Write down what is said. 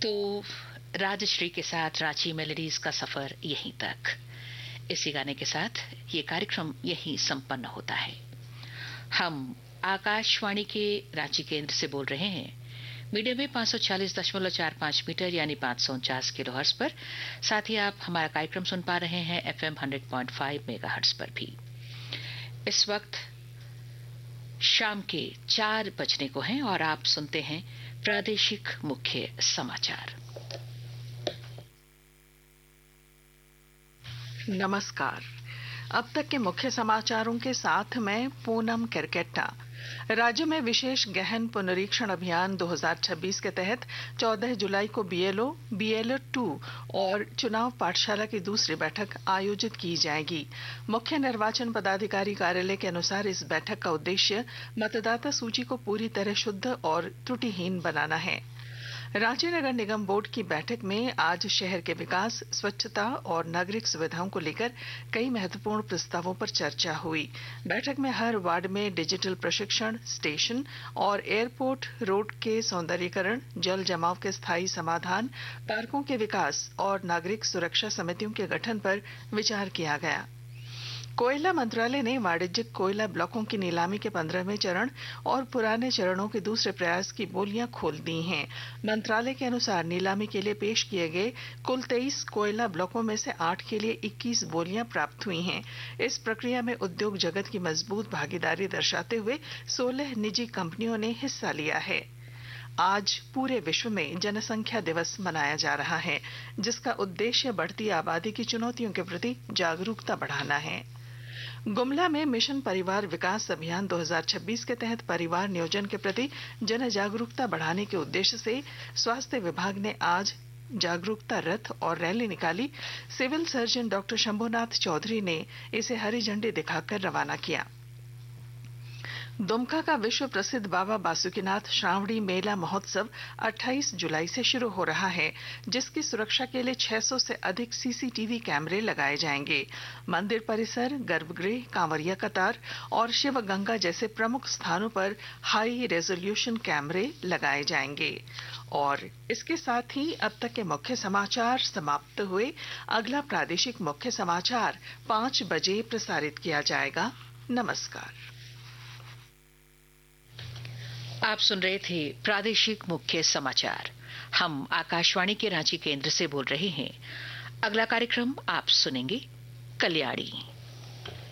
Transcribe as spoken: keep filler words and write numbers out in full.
तो राजश्री के साथ रांची मेलोडीज का सफर यहीं तक। इसी गाने के साथ ये कार्यक्रम यहीं संपन्न होता है। हम आकाशवाणी के रांची केंद्र से बोल रहे हैं, मीडियम में पाँच सौ चालीस दशमलव चार पाँच मीटर यानी पाँच सौ उनचास किलोहर्ट्ज पर। साथ ही आप हमारा कार्यक्रम सुन पा रहे हैं एफएम सौ पॉइंट पाँच मेगाहर्ट्ज पर भी। इस वक्त शाम के चार बजने को हैं और आप सुनते हैं प्रादेशिक मुख्य समाचार। नमस्कार। अब तक के मुख्य समाचारों के साथ मैं पूनम किरकेट्टा। राज्य में विशेष गहन पुनरीक्षण अभियान दो हज़ार छब्बीस के तहत चौदह जुलाई को बीएलओ, बीएलओ टू और चुनाव पाठशाला की दूसरी बैठक आयोजित की जाएगी। मुख्य निर्वाचन पदाधिकारी कार्यालय के अनुसार इस बैठक का उद्देश्य मतदाता सूची को पूरी तरह शुद्ध और त्रुटिहीन बनाना है। रांची नगर निगम बोर्ड की बैठक में आज शहर के विकास, स्वच्छता और नागरिक सुविधाओं को लेकर कई महत्वपूर्ण प्रस्तावों पर चर्चा हुई। बैठक में हर वार्ड में डिजिटल प्रशिक्षण स्टेशन और एयरपोर्ट रोड के सौंदर्यीकरण, जल जमाव के स्थायी समाधान, पार्कों के विकास और नागरिक सुरक्षा समितियों के गठन पर विचार किया गया। कोयला मंत्रालय ने वाणिज्यिक कोयला ब्लॉकों की नीलामी के पंद्रहवें चरण और पुराने चरणों के दूसरे प्रयास की बोलियां खोल दी हैं। मंत्रालय के अनुसार नीलामी के लिए पेश किए गए कुल तेईस कोयला ब्लॉकों में से आठ के लिए इक्कीस बोलियां प्राप्त हुई हैं। इस प्रक्रिया में उद्योग जगत की मजबूत भागीदारी दर्शाते हुए सोलह निजी कंपनियों ने हिस्सा लिया है। आज पूरे विश्व में जनसंख्या दिवस मनाया जा रहा है, जिसका उद्देश्य बढ़ती आबादी की चुनौतियों के प्रति जागरूकता बढ़ाना है। गुमला में मिशन परिवार विकास अभियान दो हज़ार छब्बीस के तहत परिवार नियोजन के प्रति जन जागरूकता बढ़ाने के उद्देश्य से स्वास्थ्य विभाग ने आज जागरूकता रथ और रैली निकाली। Civil surgeon doctor Shambhunath Chaudhary ने इसे हरी झंडी दिखाकर रवाना किया। दुमका का विश्व प्रसिद्ध बाबा बासुकीनाथ श्रावणी मेला महोत्सव अट्ठाईस जुलाई से शुरू हो रहा है, जिसकी सुरक्षा के लिए छह सौ से अधिक सीसीटीवी कैमरे लगाए जाएंगे। मंदिर परिसर, गर्भगृह, कांवरिया कतार और शिव गंगा जैसे प्रमुख स्थानों पर हाई रेजोल्यूशन कैमरे लगाए जाएंगे। और इसके साथ ही अब तक के मुख्य समाचार समाप्त हुए। अगला प्रादेशिक मुख्य समाचार पांच बजे प्रसारित किया जाएगा। नमस्कार। आप सुन रहे थे प्रादेशिक मुख्य समाचार। हम आकाशवाणी के रांची केंद्र से बोल रहे हैं। अगला कार्यक्रम आप सुनेंगे कल्याणी।